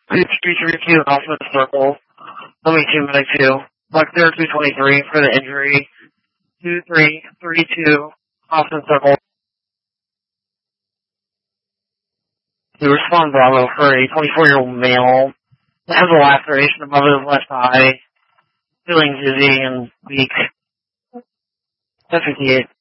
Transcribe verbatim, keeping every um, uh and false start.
two three three two, Alpha Circle. Only two minutes two. Buck zero two twenty-three for the injury. two three three two, Austin Circle. We respond Bravo for a twenty-four-year-old male that has a laceration above his left eye, feeling dizzy and weak. ten fifty-eight.